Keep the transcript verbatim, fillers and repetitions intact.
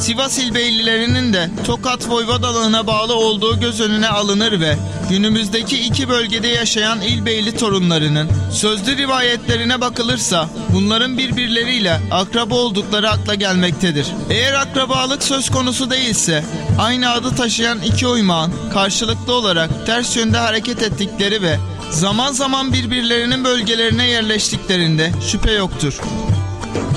Sivas İlbeylilerinin de Tokat Voyvodalığına bağlı olduğu göz önüne alınır ve günümüzdeki iki bölgede yaşayan İlbeyli torunlarının sözlü rivayetlerine bakılırsa bunların birbirleriyle akraba oldukları akla gelmektedir. Eğer akrabalık söz konusu değilse aynı adı taşıyan iki oymağın karşılıklı olarak ters yönde hareket ettikleri ve zaman zaman birbirlerinin bölgelerine yerleştiklerinde şüphe yoktur.